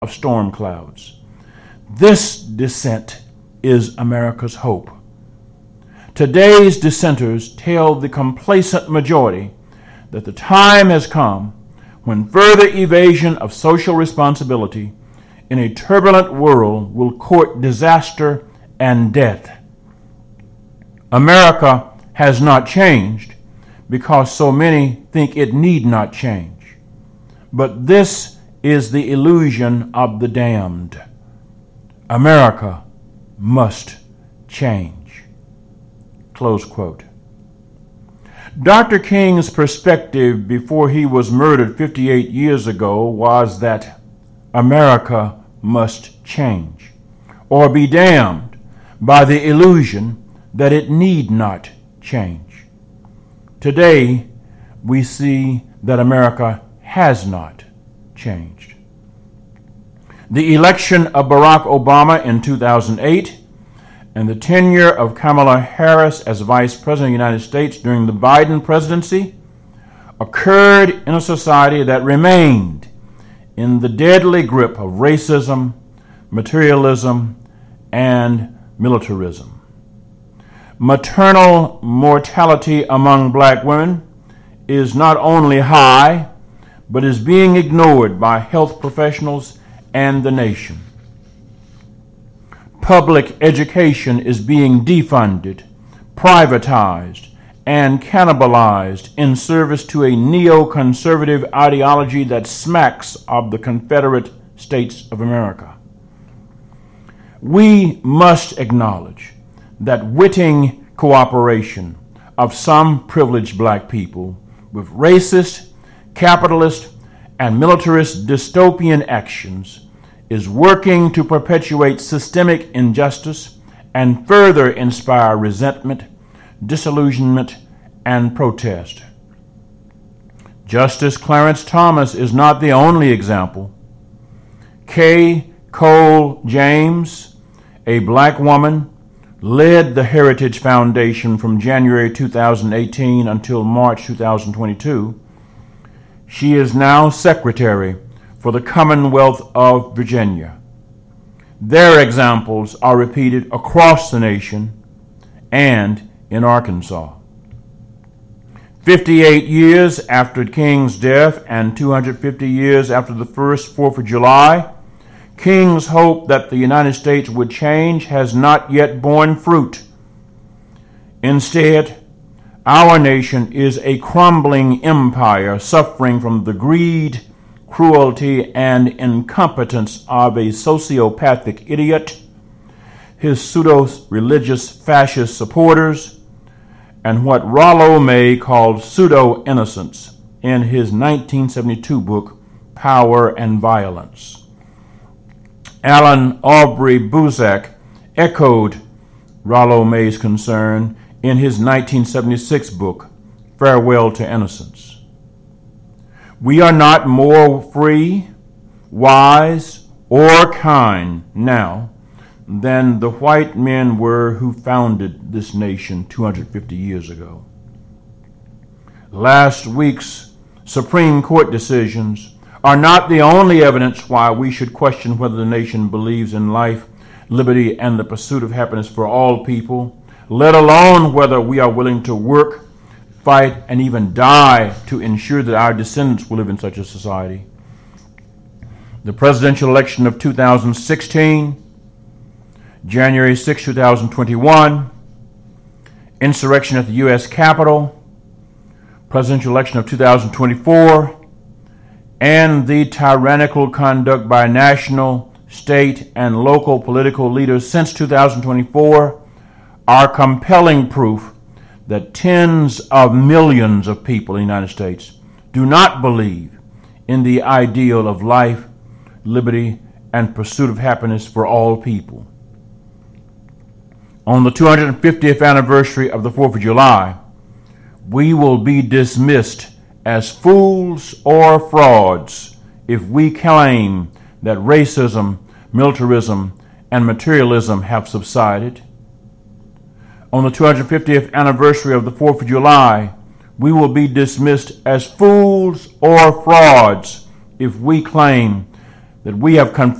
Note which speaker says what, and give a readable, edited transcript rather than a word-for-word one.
Speaker 1: of storm clouds. This dissent is America's hope. Today's dissenters tell the complacent majority that the time has come when further evasion of social responsibility in a turbulent world will court disaster and death. America has not changed because so many think it need not change. But this is the illusion of the damned. America must change. Close quote. Dr. King's perspective before he was murdered 58 years ago was that America must change, or be damned by the illusion that it need not change. Today, we see that America has not changed. The election of Barack Obama in 2008 and the tenure of Kamala Harris as Vice President of the United States during the Biden presidency occurred in a society that remained in the deadly grip of racism, materialism, and militarism. Maternal mortality among black women is not only high, but is being ignored by health professionals and the nation. Public education is being defunded, privatized, and cannibalized in service to a neoconservative ideology that smacks of the Confederate States of America. We must acknowledge that witting cooperation of some privileged black people with racist, capitalist, and militarist dystopian actions is working to perpetuate systemic injustice and further inspire resentment, disillusionment, and protest. Justice Clarence Thomas is not the only example. Kay Cole James, a black woman, led the Heritage Foundation from January 2018 until March 2022. She is now Secretary for the Commonwealth of Virginia. Their examples are repeated across the nation and in Arkansas. 58 years after King's death and 250 years after the first 4th of July, King's hope that the United States would change has not yet borne fruit. Instead, our nation is a crumbling empire suffering from the greed, cruelty, and incompetence of a sociopathic idiot, his pseudo-religious fascist supporters, and what Rollo May called pseudo-innocence in his 1972 book, Power and Violence. Alan Aubrey Buzak echoed Rollo May's concern in his 1976 book, Farewell to Innocence. We are not more free, wise, or kind now than the white men were who founded this nation 250 years ago. Last week's Supreme Court decisions are not the only evidence why we should question whether the nation believes in life, liberty, and the pursuit of happiness for all people, let alone whether we are willing to work, fight, and even die to ensure that our descendants will live in such a society. The presidential election of 2016, January 6, 2021, insurrection at the U.S. Capitol, presidential election of 2024, and the tyrannical conduct by national, state, and local political leaders since 2024 are compelling proof that tens of millions of people in the United States do not believe in the ideal of life, liberty, and pursuit of happiness for all people. On the 250th anniversary of the 4th of July, we will be dismissed as fools or frauds if we claim that racism, militarism, and materialism have subsided. On the 250th anniversary of the 4th of July, we will be dismissed as fools or frauds if we claim that we have